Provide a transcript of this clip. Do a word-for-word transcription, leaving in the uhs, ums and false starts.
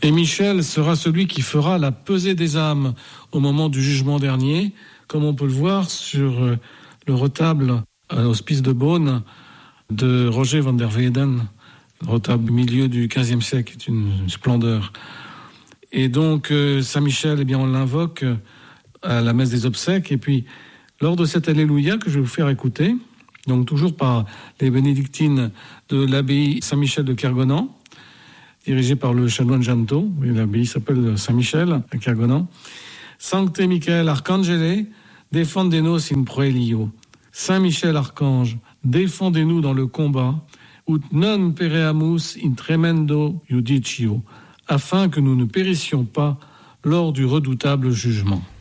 Et Michel sera celui qui fera la pesée des âmes au moment du jugement dernier, comme on peut le voir sur le retable à l'hospice de Beaune de Roger van der Weyden, le retable du milieu du quinzième siècle, est une splendeur. Et donc, Saint-Michel, eh bien, on l'invoque à la messe des obsèques, et puis, lors de cet Alléluia que je vais vous faire écouter, donc toujours par les bénédictines de l'abbaye Saint-Michel de Kergonan, dirigée par le chanoine Janto, oui, l'abbaye s'appelle Saint-Michel à Kergonan. Sancte Michael Arcangele, defendenos in proelio. Saint-Michel Archange, défendez-nous dans le combat, ut non pereamus in tremendo judicio, afin que nous ne périssions pas lors du redoutable jugement.